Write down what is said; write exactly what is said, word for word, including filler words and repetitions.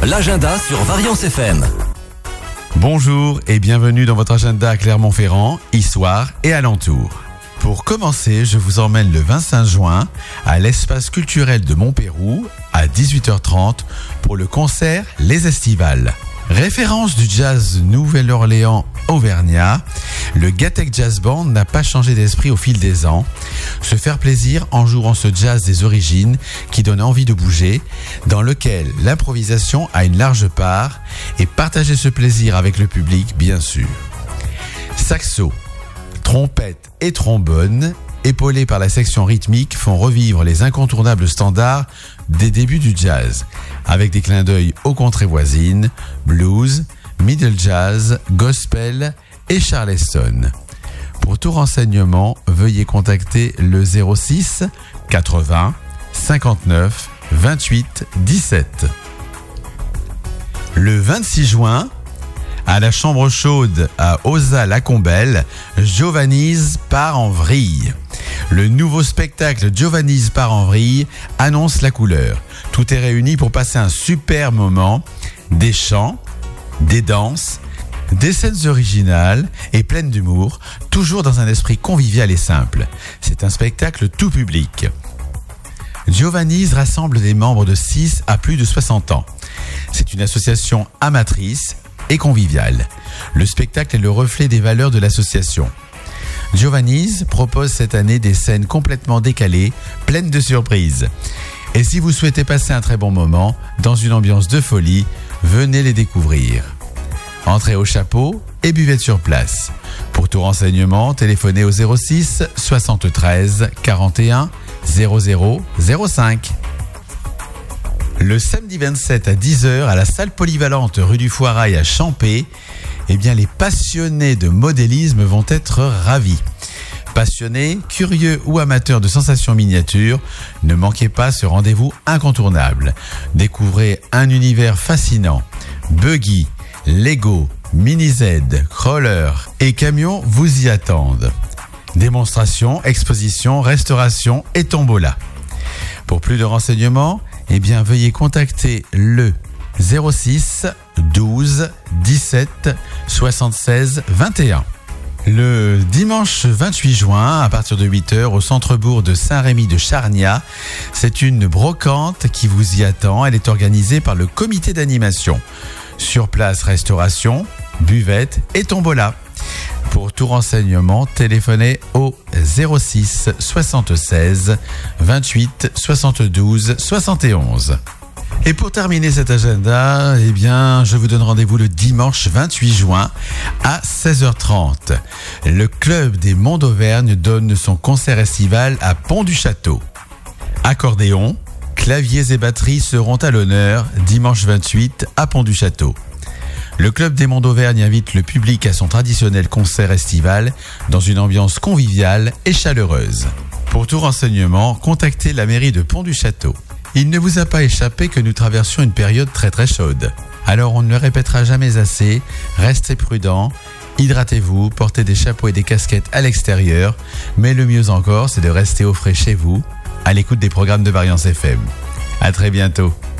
l'agenda sur Variance F M. Bonjour et bienvenue dans votre agenda à Clermont-Ferrand, Issoire et alentour. Pour commencer, je vous emmène le vingt-cinq juin à l'espace culturel de Montpérou à dix-huit heures trente pour le concert Les Estivales. Référence du jazz Nouvelle-Orléans auvergnat, le Gatec Jazz Band n'a pas changé d'esprit au fil des ans. Se faire plaisir en jouant ce jazz des origines qui donne envie de bouger, dans lequel l'improvisation a une large part et partager ce plaisir avec le public, bien sûr. Saxo, trompette et trombone, épaulés par la section rythmique, font revivre les incontournables standards des débuts du jazz, avec des clins d'œil aux contrées voisines, blues, middle jazz, gospel et charleston. Pour tout renseignement, veuillez contacter le zéro six quatre-vingts cinquante-neuf vingt-huit dix-sept. Le vingt-six juin, à la Chambre Chaude à Ozat-la-Combelle, Giovanni's part en vrille. Le nouveau spectacle Giovanni's part en vrille annonce la couleur. Tout est réuni pour passer un super moment, des chants, des danses, des scènes originales et pleines d'humour, toujours dans un esprit convivial et simple. C'est un spectacle tout public. Giovanni's rassemble des membres de six à plus de soixante ans. C'est une association amatrice et conviviale. Le spectacle est le reflet des valeurs de l'association. Giovanni's propose cette année des scènes complètement décalées, pleines de surprises. Et si vous souhaitez passer un très bon moment, dans une ambiance de folie, venez les découvrir. Entrez au chapeau et buvette sur place. Pour tout renseignement, téléphonez au zéro six soixante-treize quarante et un zéro zéro zéro cinq. Le samedi vingt-sept à dix heures à la salle polyvalente rue du Foirail à Champé, eh bien les passionnés de modélisme vont être ravis. Passionnés, curieux ou amateurs de sensations miniatures, ne manquez pas ce rendez-vous incontournable. Découvrez un univers fascinant. Buggy, Lego, Mini-Z, crawler et camions vous y attendent. Démonstration, exposition, restauration et tombola. Pour plus de renseignements, eh bien veuillez contacter le zéro six douze dix-sept soixante-seize vingt et un. Le dimanche vingt-huit juin, à partir de huit heures, au centre-bourg de Saint-Rémy de Charniat, c'est une brocante qui vous y attend. Elle est organisée par le comité d'animation. Sur place, restauration, buvette et tombola. Pour tout renseignement, téléphonez au zéro six soixante-seize vingt-huit soixante-douze soixante et onze. Et pour terminer cet agenda, eh bien, je vous donne rendez-vous le dimanche vingt-huit juin à seize heures trente. Le club des Monts d'Auvergne donne son concert estival à Pont-du-Château. Accordéon, claviers et batteries seront à l'honneur dimanche vingt-huit à Pont-du-Château. Le club des Monts d'Auvergne invite le public à son traditionnel concert estival dans une ambiance conviviale et chaleureuse. Pour tout renseignement, contactez la mairie de Pont-du-Château. Il ne vous a pas échappé que nous traversions une période très très chaude. Alors on ne le répétera jamais assez, restez prudents, hydratez-vous, portez des chapeaux et des casquettes à l'extérieur, mais le mieux encore c'est de rester au frais chez vous, à l'écoute des programmes de Variance F M. À très bientôt.